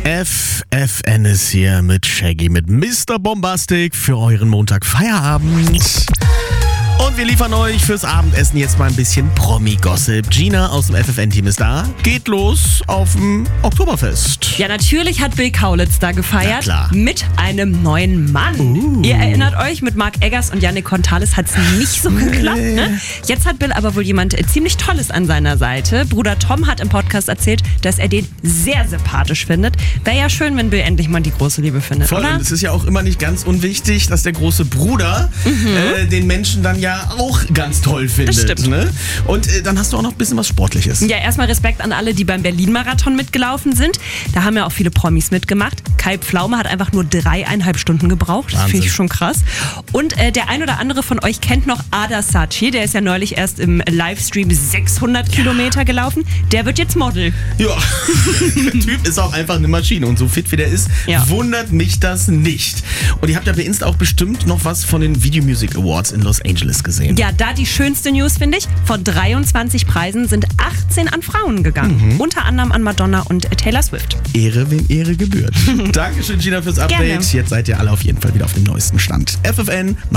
FFN ist hier mit Shaggy, mit Mr. Bombastic für euren Montag Feierabend. Und wir liefern euch fürs Abendessen jetzt mal ein bisschen Promi-Gossip. Gina aus dem FFN-Team ist da. Geht los auf dem Oktoberfest. Ja, natürlich hat Bill Kaulitz da gefeiert. Na klar. Mit einem neuen Mann. Ihr erinnert euch, mit Marc Eggers und Yannick Contalis hat es nicht so geklappt. Ne? Jetzt hat Bill aber wohl jemand ziemlich Tolles an seiner Seite. Bruder Tom hat im Podcast erzählt, dass er den sehr sympathisch findet. Wäre ja schön, wenn Bill endlich mal die große Liebe findet, Voll, oder? und es ist ja auch immer nicht ganz unwichtig, dass der große Bruder den Menschen dann ja auch ganz toll findet. Das stimmt. Ne? Und dann hast du auch noch ein bisschen was Sportliches. Ja, erstmal Respekt an alle, die beim Berlin-Marathon mitgelaufen sind. Da haben ja auch viele Promis mitgemacht. Kai Pflaume hat einfach nur 3,5 Stunden gebraucht. Das finde ich schon krass. Und der ein oder andere von euch kennt noch Ada Saci. Der ist ja neulich erst im Livestream 600 Kilometer gelaufen. Der wird jetzt Model. Ja, der Typ ist auch einfach eine Maschine. Und so fit wie der ist, wundert mich das nicht. Und ihr habt ja bei Insta auch bestimmt noch was von den Video Music Awards in Los Angeles gesehen. Ja, da die schönste News, finde ich. Von 23 Preisen sind 18 an Frauen gegangen. Unter anderem an Madonna und Taylor Swift. Ehre, wem Ehre gebührt. Dankeschön, Gina, fürs Update. Gerne. Jetzt seid ihr alle auf jeden Fall wieder auf dem neuesten Stand. FFN